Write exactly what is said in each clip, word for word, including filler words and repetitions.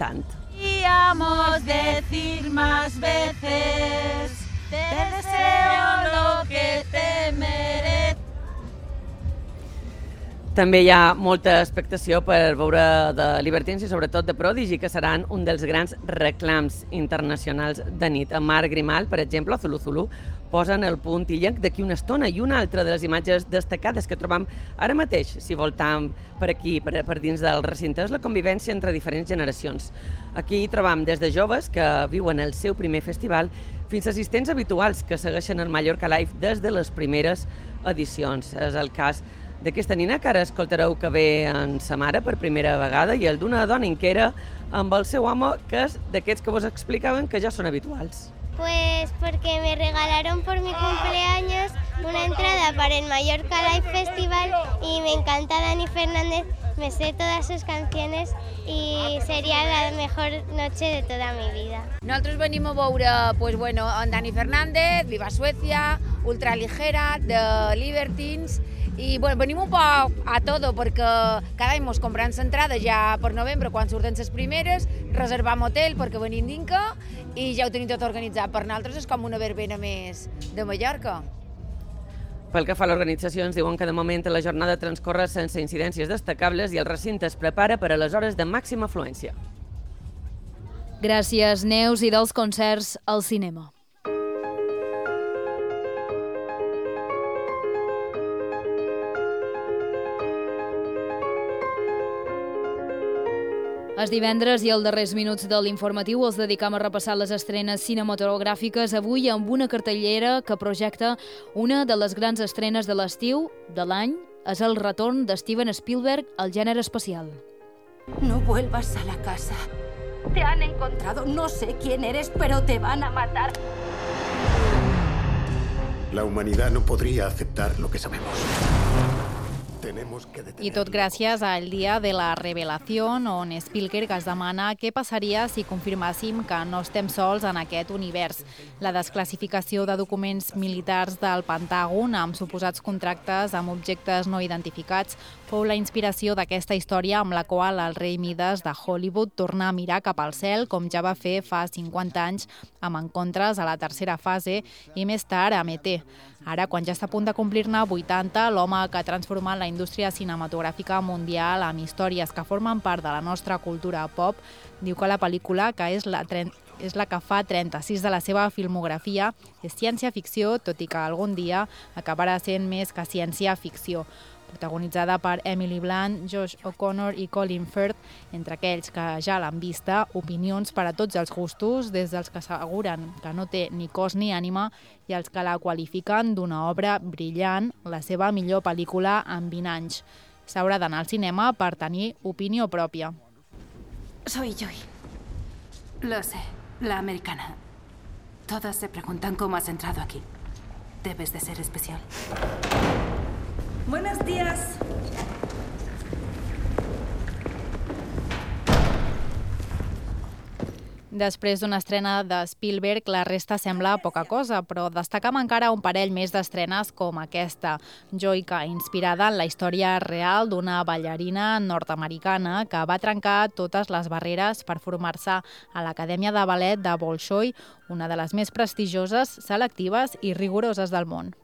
tant. Podríamos decir más veces, te deseo lo que te mereces. També hi ha molta expectació per veure de Libertines i sobretot de Prodigy, que seran un dels grans reclams internacionals de nit. En Marc Grimal, per exemple, Zulu Zulu, posen el punt illenc d'aquí una estona, i una altra de les imatges destacades que trobam ara mateix, si voltam per aquí, per, per dins del recinte, és la convivència entre diferents generacions. Aquí hi trobam des de joves que viuen el seu primer festival fins a assistents habituals que segueixen el Mallorca Live des de les primeres edicions. És el cas d'aquesta nina que ara escoltareu, que ve en sa mare per primera vegada, i el d'una dona inquera amb el seu home, que és d'aquests que vos explicaven que ja són habituals. Pues porque me regalaron por mi cumpleaños una entrada para el Mallorca Live Festival y me encanta Dani Fernández, me sé todas sus canciones y sería la mejor noche de toda mi vida. Nosaltres venim a veure pues, bueno, en Dani Fernández, Viva Suècia, Ultraligera, de Libertines, i bueno, venim un poc a todo perquè cada any mos comprem entrades ja per novembre quan surten les primeres, reservam hotel perquè venim d'Inca i ja ho tenim tot organitzat. Per nosaltres és com una verbena més de Mallorca. Pel que fa a l'organització, ens diuen que de moment la jornada transcorre sense incidències destacables i el recinte es prepara per a les hores de màxima afluència. Gràcies, Neus, i dels concerts al cinema. Els divendres i els darrers minuts de l'informatiu els dedicam a repassar les estrenes cinematogràfiques, avui amb una cartellera que projecta una de les grans estrenes de l'estiu de l'any. És el retorn de Steven Spielberg al gènere espacial. No vuelvas a la casa. Te han encontrado. No sé quién eres, pero te van a matar. La humanidad no podría aceptar lo que sabemos. I tot gràcies al dia de la revelació, on Spielberg es demana què passaria si confirmàssim que no estem sols en aquest univers. La desclassificació de documents militars del Pentàgon amb suposats contractes amb objectes no identificats fou la inspiració d'aquesta història amb la qual el rei Mides de Hollywood torna a mirar cap al cel, com ja va fer fa cinquanta anys amb Encontres a la tercera fase i més tard amb E T. Ara, quan ja està a punt de complir-ne vuitanta, l'home que ha transformat la indústria cinematogràfica mundial amb històries que formen part de la nostra cultura pop, diu que la pel·lícula, que és la, és la que fa trenta-sis de la seva filmografia, és ciència-ficció, tot i que algun dia acabarà sent més que ciència-ficció. Protagonitzada per Emily Blunt, Josh O'Connor i Colin Firth, entre aquells que ja l'han vista, opinions per a tots els gustos, des dels que asseguren que no té ni cos ni ànima i els que la qualifiquen d'una obra brillant, la seva millor pel·lícula en vint anys. S'haurà d'anar al cinema per tenir opinió pròpia. Soy Joy. Lo sé, la americana. Todas se preguntan cómo has entrado aquí. Debes de ser especial. Buenos días. Després d'una estrena de Spielberg, la resta sembla poca cosa, però destacam encara un parell més d'estrenes com aquesta. Joica, inspirada en la història real d'una ballarina nord-americana que va trencar totes les barreres per formar-se a l'Acadèmia de Ballet de Bolshoi, una de les més prestigioses, selectives i rigoroses del món.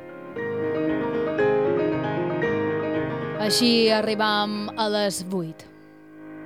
Així arribam a les vuit.